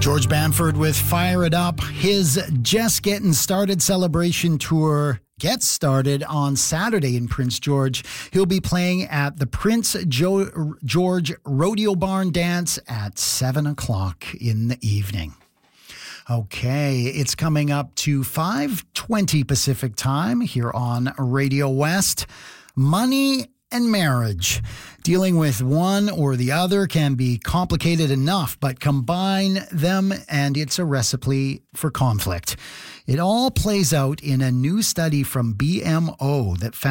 George Bamford with Fire It Up. His Just Getting Started celebration tour gets started on Saturday in Prince George. He'll be playing at the Prince George Rodeo Barn Dance at 7 o'clock in the evening. Okay, it's coming up to 5:20 Pacific time here on Radio West. Money and marriage. Dealing with one or the other can be complicated enough, but combine them and it's a recipe for conflict. It all plays out in a new study from BMO that found